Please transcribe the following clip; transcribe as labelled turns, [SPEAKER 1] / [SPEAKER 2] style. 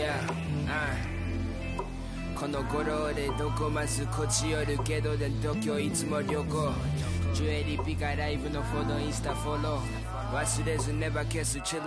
[SPEAKER 1] この頃でどこまずこち寄るけどで度胸いつも旅行ジュエリーピカライブのフォローインスタフォロー忘れずネバ消すチル